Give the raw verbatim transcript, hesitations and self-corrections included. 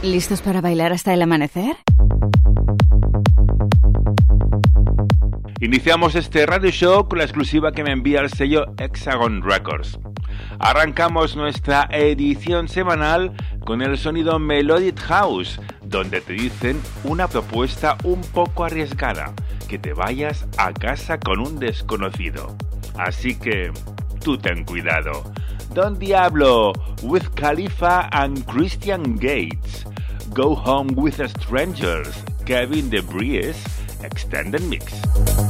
¿Listos para bailar hasta el amanecer? Iniciamos este radio show con la exclusiva que me envía el sello Hexagon Records. Arrancamos nuestra edición semanal con el sonido Melodic House, donde te dicen una propuesta un poco arriesgada, que te vayas a casa con un desconocido. Así que tú ten cuidado. Don Diablo with Khalifa and Christian Gates. Go Home with Strangers, Kevin DeBries, Extended Mix.